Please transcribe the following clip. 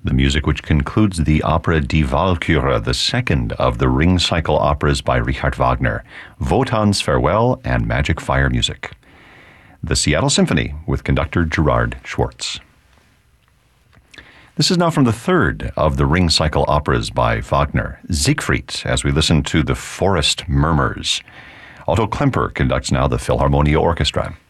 The music which concludes the opera Die Walküre, the second of the Ring Cycle operas by Richard Wagner, Wotan's Farewell and Magic Fire music. The Seattle Symphony with conductor Gerard Schwartz. This is now from the third of the Ring Cycle operas by Wagner, Siegfried, as we listen to The Forest Murmurs. Otto Klemper conducts now the Philharmonia Orchestra.